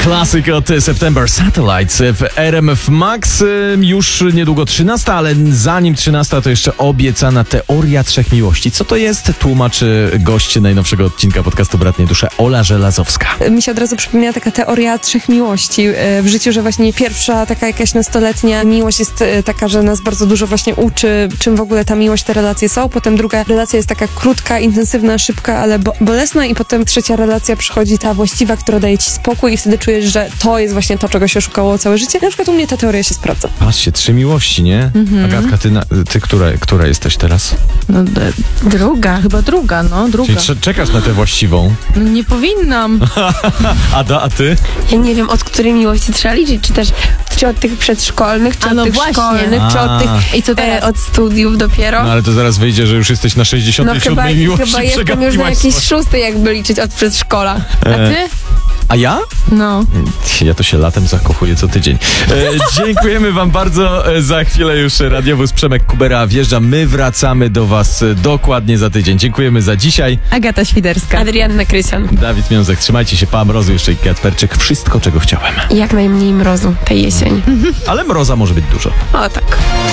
Klasyk od September Satellites w RMF Max. Już niedługo 13, ale zanim 13 to jeszcze obiecana teoria trzech miłości. Co to jest? Tłumaczy gość najnowszego odcinka podcastu Bratnie Dusze, Ola Żelazowska. Mi się od razu przypomina taka teoria trzech miłości w życiu, że właśnie pierwsza taka jakaś nastoletnia miłość jest taka, że nas bardzo dużo właśnie uczy, czym w ogóle ta miłość, te relacje są. Potem druga relacja jest taka krótka, intensywna, szybka, ale bolesna i potem trzecia relacja przychodzi ta właściwa, która daje ci spokój i wtedy czujesz, że to jest właśnie to, czego się szukało całe życie. Na przykład u mnie ta teoria się sprawdza. Patrzcie, trzy miłości, nie? Agatka, ty która jesteś teraz? No chyba druga. Czyli czekasz na tę właściwą. Nie powinnam. Ada, a ty? Ja nie wiem, od której miłości trzeba liczyć, czy od tych przedszkolnych, czy od tych szkolnych, czy od tych I co teraz? od studiów dopiero. No ale to zaraz wyjdzie, że już jesteś na 67 miłości. Chyba jestem już na jakiejś 6, jakby liczyć od przedszkola. A ty? A ja? No. Ja to się latem zakochuję co tydzień. Dziękujemy wam bardzo. Za chwilę już radiowóz Przemek Kubera wjeżdża. My wracamy do was dokładnie za tydzień. Dziękujemy za dzisiaj. Agata Świderska. Adrianna Krysian. Dawid Miązek, trzymajcie się. Pa mrozu jeszcze i Kacperczyk. Wszystko, czego chciałem. Jak najmniej mrozu tej jesieni. Ale mroza może być dużo. O tak.